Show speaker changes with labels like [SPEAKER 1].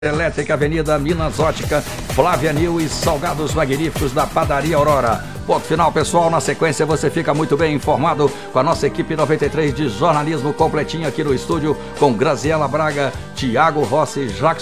[SPEAKER 1] Elétrica, Avenida Minas Ótica, Flávia Nil e salgados magníficos da Padaria Aurora. Ponto final, pessoal. Na sequência você fica muito bem informado com a nossa equipe 93 de jornalismo completinho aqui no estúdio com Graziela Braga, Tiago Rossi, Jackson